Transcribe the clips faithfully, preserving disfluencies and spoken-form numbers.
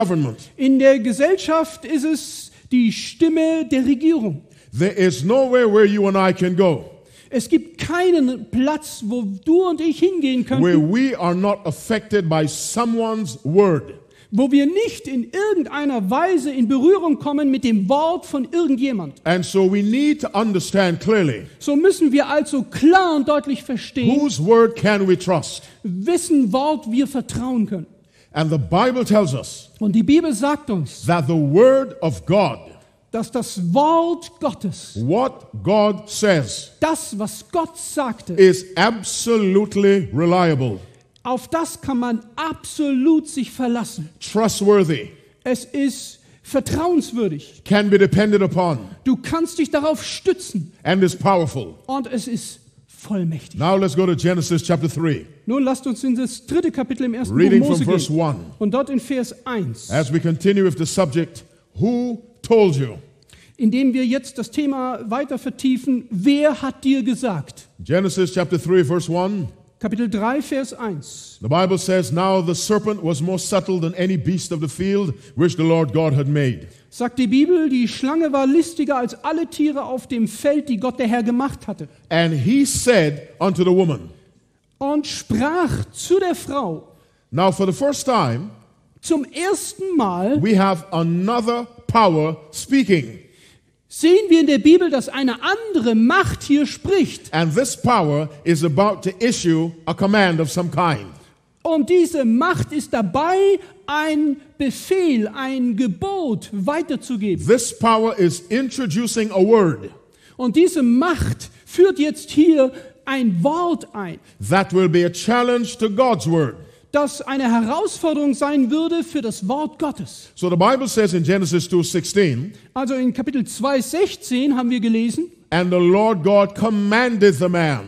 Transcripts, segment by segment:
government. In der Gesellschaft ist es die Stimme der Regierung. There is nowhere where you and I can go Es gibt keinen Platz, wo du und ich hingehen where könnten, we are not affected by someone's word. wo wir nicht in irgendeiner Weise in Berührung kommen mit dem Wort von irgendjemand. And so we need to understand clearly, So müssen wir also klar und deutlich verstehen, whose word can we trust? wessen Wort wir vertrauen können. And the Bible tells us Und die Bibel sagt uns, that the word of God, dass das Wort Gottes, what God says, das, was Gott sagte, is absolutely reliable, auf das kann man absolut sich verlassen. trustworthy, Es ist vertrauenswürdig. can be depended upon, Du kannst dich darauf stützen and is powerful. und es ist vollmächtig. Now let's go to Genesis chapter three, Nun lasst uns in das dritte Kapitel im ersten Buch reading from Mose verse gehen. one. Und dort in Vers eins, As we continue with the subject, who told you? indem wir jetzt das Thema weiter vertiefen, wer hat dir gesagt? Genesis chapter three, verse one. Kapitel drei, Vers eins. The Bible says, now the serpent was more subtle than any beast of the field which the Lord God had made. Sagt die Bibel, die Schlange war listiger als alle Tiere auf dem Feld, die Gott der Herr gemacht hatte. And he said unto the woman, Und sprach zu der Frau, now for the first time, zum ersten Mal we have another power speaking. sehen wir in der Bibel, dass eine andere Macht hier spricht. And this power is about to issue a command of some kind. Und diese Macht ist dabei, ein Befehl, ein Gebot weiterzugeben. This power is introducing a word Und diese Macht führt jetzt hier ein Wort ein, that will be a challenge to God's word. das eine Herausforderung sein würde für das Wort Gottes. So the Bible says in Genesis two sixteen, Also in Kapitel zwei, sechzehn haben wir gelesen, and the Lord God commanded the man.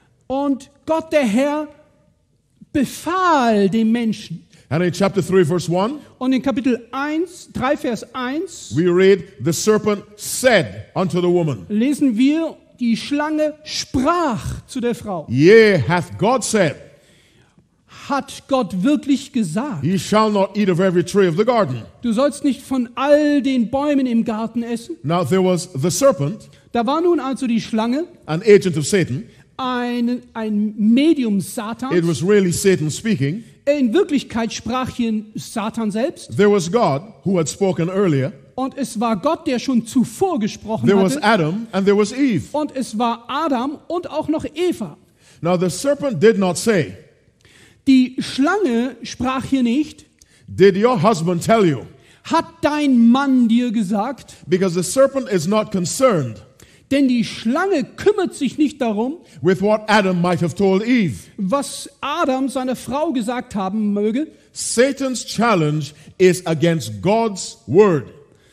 und Gott der Herr befahl dem Menschen. And in chapter three, verse one, Und in Kapitel eins, drei, Vers eins we read, the serpent said unto the woman, lesen wir, die Schlange sprach zu der Frau. yea, hath God said, Hat Gott wirklich gesagt, ye shall not eat of every tree of the garden. du sollst nicht von all den Bäumen im Garten essen? Now there was the serpent, Da war nun also die Schlange, an agent of Satan. ein, ein Medium It Satans. was really Satan speaking. In Wirklichkeit sprach hier Satan selbst. There was God who had spoken earlier. Und es war Gott, der schon zuvor gesprochen There was hatte. Adam and there was Eve. Und es war Adam und auch noch Eva. Now the serpent did not say, Die Schlange sprach hier nicht, did your husband tell you? hat dein Mann dir gesagt? Because the serpent is not concerned Denn die Schlange kümmert sich nicht darum, with what Adam might have told Eve. was Adam seiner Frau gesagt haben möge. Satan's challenge is against God's word.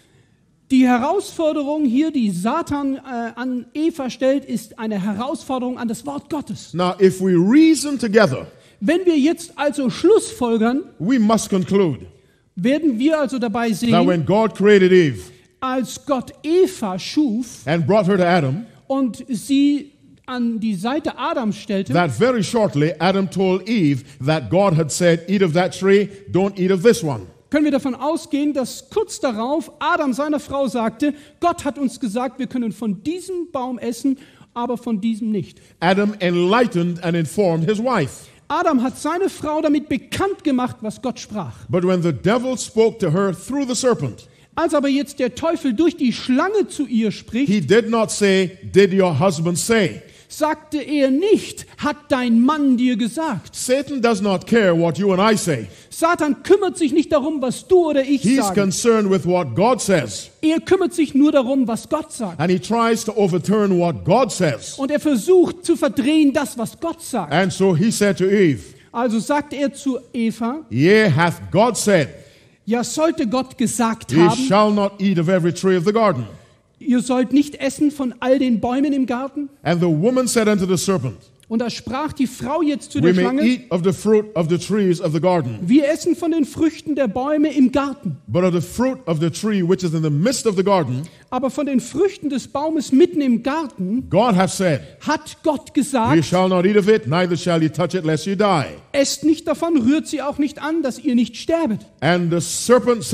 Die Herausforderung hier, die Satan äh, an Eva stellt, ist eine Herausforderung an das Wort Gottes. Now, if we reason together, Wenn wir jetzt also Schlussfolgern, we must conclude werden wir also dabei that sehen, when God created Eve als Gott Eva schuf and brought her to Adam, und sie an die Seite Adams stellte, that very shortly Adam told Eve that God had said, eat of that tree, don't eat of this one. können wir davon ausgehen, dass kurz darauf Adam seiner Frau sagte, Gott hat uns gesagt, wir können von diesem Baum essen, aber von diesem nicht. Adam enlightened and informed his wife. Adam hat seine Frau damit bekannt gemacht, was Gott sprach. But when the devil spoke to her through the serpent, Als aber jetzt der Teufel durch die Schlange zu ihr spricht, he did not say, did your husband say? sagte er nicht, hat dein Mann dir gesagt. Satan does not care what you and I say. Satan kümmert sich nicht darum, was du oder ich He's sagen. concerned with what God says. Er kümmert sich nur darum, was Gott sagt. And he tries to overturn what God says. Und er versucht zu verdrehen das, was Gott sagt. And so he said to Eve, Also sagt er zu Eva, yea, hath God said, ja, sollte Gott gesagt ye haben, shall not eat of every tree of the garden. ihr sollt nicht essen von all den Bäumen im Garten? And the woman said unto the serpent, Und da sprach die Frau jetzt zu we der may Schlange, eat of the fruit of the trees of the garden, wir essen von den Früchten der Bäume im Garten, but of the fruit of the tree which is in the midst of the garden, aber von den Früchten des Baumes mitten im Garten God hath said, hat Gott ye gesagt, shall not eat of it, neither shall ye touch it, lest ye die. esst nicht davon, rührt sie auch nicht an, dass ihr nicht sterbet. And the serpent